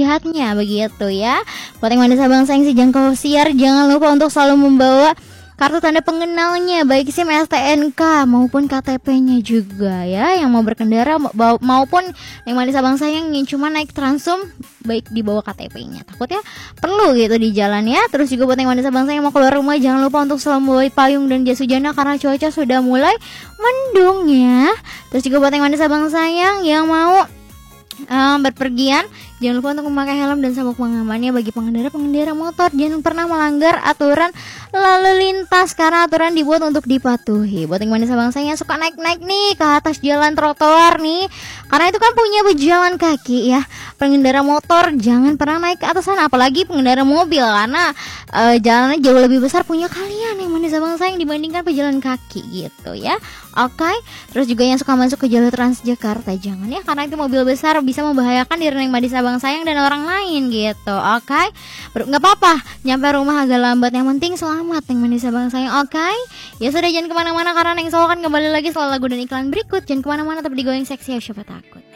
jahatnya begitu ya. Buat yang manis abang sayang si jangkau siar, jangan lupa untuk selalu membawa kartu tanda pengenalnya, baik SIM, STNK maupun KTP-nya juga ya. Yang mau berkendara maupun yang manis abang sayang yang cuma naik Transum, baik dibawa KTP-nya. Takutnya perlu gitu di jalan ya. Terus juga buat yang manis abang sayang mau keluar rumah, jangan lupa untuk selalu membawa payung dan jas hujannya karena cuaca sudah mulai mendung ya. Terus juga buat yang manis abang sayang yang mau berpergian, jangan lupa untuk memakai helm dan sabuk pengamannya bagi pengendara motor. Jangan pernah melanggar aturan lalu lintas karena aturan dibuat untuk dipatuhi. Buat yang manis abang saya yang suka naik-naik nih ke atas jalan trotoar nih, karena itu kan punya pejalan kaki ya. Pengendara motor jangan pernah naik ke atas sana, apalagi pengendara mobil, karena jalannya jauh lebih besar punya kalian yang manis abang sayang dibandingkan pejalan kaki gitu ya. Oke. Terus juga yang suka masuk ke jalur Transjakarta jangan ya, karena itu mobil besar bisa membahayakan diri yang manis abang sayang dan orang lain gitu. Oke. Nggak apa-apa nyampe rumah agak lambat, yang penting selamat yang manis abang sayang. Oke. Ya sudah, jangan kemana-mana karena yang selalu kan kembali lagi setelah lagu dan iklan berikut. Jangan kemana-mana, tapi digoyang seksi ya, siapa takut.